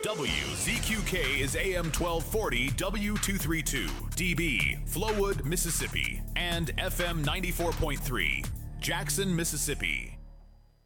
WZQK is AM 1240 W232, DB, Flowood, Mississippi, and FM 94.3, Jackson, Mississippi.